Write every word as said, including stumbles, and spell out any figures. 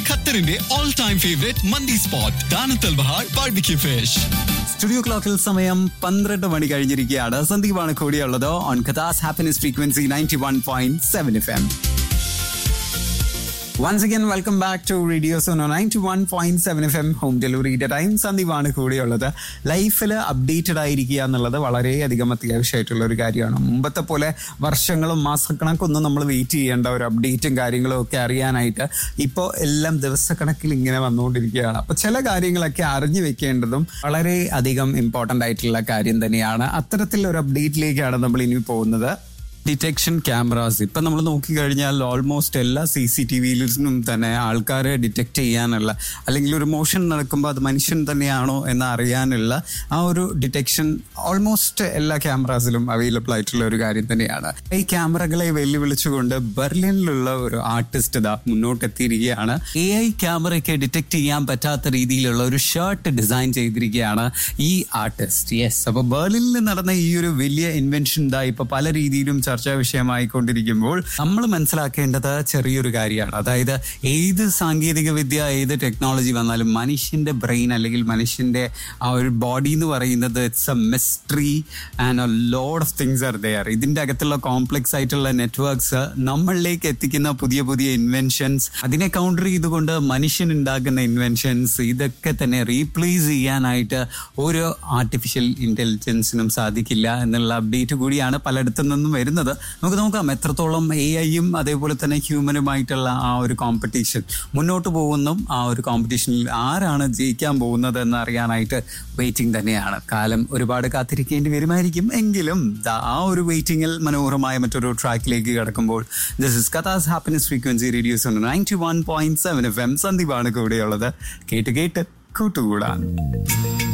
ഖത്തറിന്റെ all time favourite മന്തി spot ദാനത്തൽ Bahar barbecue fish. Studio ക്ലോക്കിൽ സമയം പന്ത്രണ്ട് മണി കഴിഞ്ഞിരിക്കുകയാണ്. സന്ദീപാണ് കൂടിയുള്ളത് on കഥാസ് happiness frequency ninety one point seven F M. Once again, welcome back to Radio Sono ninety-one point seven F M home ഡെലിവറിയുടെ time. സന്ദീപാണ് കൂടെയുള്ളത്. ലൈഫിൽ updated ആയിരിക്കുക എന്നുള്ളത് വളരെയധികം അത്യാവശ്യമായിട്ടുള്ള ഒരു കാര്യമാണ്. മുമ്പത്തെ പോലെ വർഷങ്ങളും മാസക്കണക്കൊന്നും നമ്മൾ വെയിറ്റ് ചെയ്യേണ്ട ഒരു അപ്ഡേറ്റും കാര്യങ്ങളും ഒക്കെ അറിയാനായിട്ട് ഇപ്പോൾ എല്ലാം ദിവസക്കണക്കിൽ ഇങ്ങനെ വന്നുകൊണ്ടിരിക്കുകയാണ്. അപ്പോൾ ചില കാര്യങ്ങളൊക്കെ അറിഞ്ഞു വെക്കേണ്ടതും വളരെ അധികം ഇമ്പോർട്ടൻ്റ് ആയിട്ടുള്ള കാര്യം തന്നെയാണ്. അത്തരത്തിലൊരു അപ്ഡേറ്റിലേക്കാണ് നമ്മൾ ഇനി പോകുന്നത്. ഡിറ്റക്ഷൻ ക്യാമറാസ് ഇപ്പം നമ്മൾ നോക്കിക്കഴിഞ്ഞാൽ ഓൾമോസ്റ്റ് എല്ലാ സി സി ടി വിയിലും തന്നെ ആൾക്കാരെ ഡിറ്റക്ട് ചെയ്യാനുള്ള അല്ലെങ്കിൽ ഒരു മോഷൻ നടക്കുമ്പോൾ അത് മനുഷ്യൻ തന്നെയാണോ എന്ന് അറിയാനുള്ള ആ ഒരു ഡിറ്റക്ഷൻ ഓൾമോസ്റ്റ് എല്ലാ ക്യാമറാസിലും അവൈലബിൾ ആയിട്ടുള്ള ഒരു കാര്യം തന്നെയാണ്. ഈ ക്യാമറകളെ വെല്ലുവിളിച്ചുകൊണ്ട് ബെർലിനിലുള്ള ഒരു ആർട്ടിസ്റ്റ് ഇതാ മുന്നോട്ടെത്തിയിരിക്കുകയാണ്. എ ഐ ക്യാമറയ്ക്ക് ഡിറ്റക്ട് ചെയ്യാൻ പറ്റാത്ത രീതിയിലുള്ള ഒരു ഷർട്ട് ഡിസൈൻ ചെയ്തിരിക്കുകയാണ് ഈ ആർട്ടിസ്റ്റ്. യെസ്, അപ്പോൾ ബെർലിനിൽ നടന്ന ഈ ഒരു വലിയ ഇൻവെൻഷൻ ഇതാ ഇപ്പൊ പല രീതിയിലും ചർച്ചാ വിഷയമായിക്കൊണ്ടിരിക്കുമ്പോൾ നമ്മൾ മനസ്സിലാക്കേണ്ടത് ചെറിയൊരു കാര്യമാണ്. അതായത് ഏത് സാങ്കേതിക വിദ്യ ഏത് ടെക്നോളജി വന്നാലും മനുഷ്യന്റെ ബ്രെയിൻ അല്ലെങ്കിൽ മനുഷ്യന്റെ ആ ഒരു ബോഡി എന്ന് പറയുന്നത് it's A mystery and A load of things are there. ഇതിന്റെ അകത്തുള്ള കോംപ്ലക്സ് ആയിട്ടുള്ള നെറ്റ്വർക്ക്സ് നമ്മളിലേക്ക് എത്തിക്കുന്ന പുതിയ പുതിയ ഇൻവെൻഷൻസ്, അതിനെ കൗണ്ടർ ചെയ്തുകൊണ്ട് മനുഷ്യൻ ഉണ്ടാക്കുന്ന ഇൻവെൻഷൻസ്, ഇതൊക്കെ തന്നെ റീപ്ലേസ് ചെയ്യാനായിട്ട് ഒരു ആർട്ടിഫിഷ്യൽ ഇന്റലിജൻസിനും സാധിക്കില്ല എന്നുള്ള അപ്ഡേറ്റ് കൂടിയാണ് പലയിടത്തു നിന്നും വരുന്നത്. നമുക്ക് നോക്കാം എത്രത്തോളം എ ഐയും അതേപോലെ തന്നെ ഹ്യൂമനുമായിട്ടുള്ള ആ ഒരു കോമ്പറ്റീഷൻ മുന്നോട്ട് പോകുന്നതും ആ ഒരു കോമ്പറ്റീഷനിൽ ആരാണ് ജയിക്കാൻ പോകുന്നത് എന്ന് അറിയാനായിട്ട് വെയിറ്റിംഗ് തന്നെയാണ്. കാലം ഒരുപാട് കാത്തിരിക്കേണ്ടി വരുമായിരിക്കും. എങ്കിലും ആ ഒരു വെയിറ്റിംഗിൽ മനോഹരമായ മറ്റൊരു ട്രാക്കിലേക്ക് കിടക്കുമ്പോൾ this is കഥാസ് happiness frequency radio Suno ninety one point seven F M. സന്ദീപാണ് കൂടെയുള്ളത്. കേട്ട് കേട്ട് കൂട്ടുകൂടാൻ.